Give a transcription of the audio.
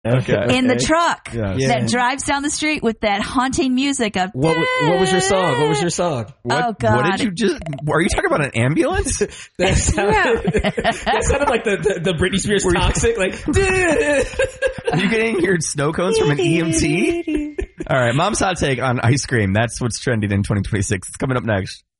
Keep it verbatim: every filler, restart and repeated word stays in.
Okay. In the truck Yes. Yeah. that drives down the street with that haunting music of. What wa- what was your song? What was your song? What, Oh, God. What did you just... Are you talking about an ambulance? That sounded, that sounded like the, the, the Britney Spears Toxic. Like, Are you getting your snow cones from an E M T? All right. Mom's hot take on ice cream. That's what's trending in twenty twenty-six. It's coming up next.